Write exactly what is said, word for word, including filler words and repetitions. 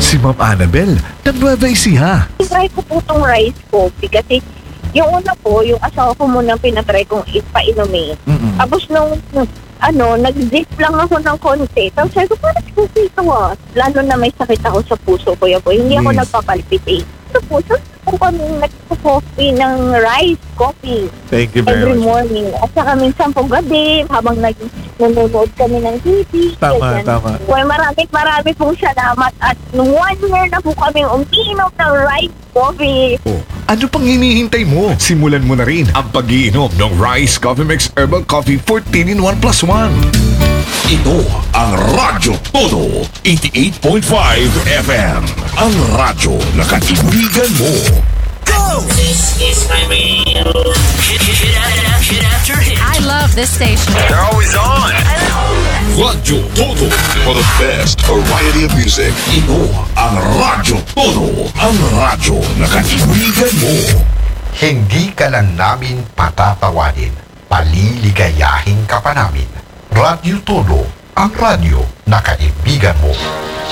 Si Ma'am Annabel, nag-Nueva Ecija. Try ko po itong rice coffee kasi yung una po, yung asawa ko muna pinatry kong ipainumin. Mm-mm. Tapos nung, ano, nag-zip lang ako ng konti. Tapos sabi ko, parang kasi ito ah. Lalo na may sakit ako sa puso ko yan po. Hindi ako Yes. nagpapalpitate. Sa puso, po kami nagpo-coffee ng rice coffee Thank you very every much. morning. At saka minsan po gabi, habang nag nanonood kami ng T V. Tama, ganyan. tama. Well, maraming maraming pong salamat. At nung one year na po kami umiinom ng rice coffee. Oh, ano pang hinihintay mo? Simulan mo na rin ang pag-iinom ng Rice Coffee Mix Herbal Coffee fourteen in one plus one. Ito ang Radyo Todo eighty-eight point five F M. Ang radyo na kaibigan mo. This is my radio. Hit, hit, hit, hit, hit after hit. I love this station. They're always on. Radyo Todo for the best variety of music. Ito ang Radyo Todo. Ang radyo na kaibigan mo. Hindi ka lang namin patatawanin, paliligayahin ka pa namin. Radyo Todo, ang radyo na kaibigan mo.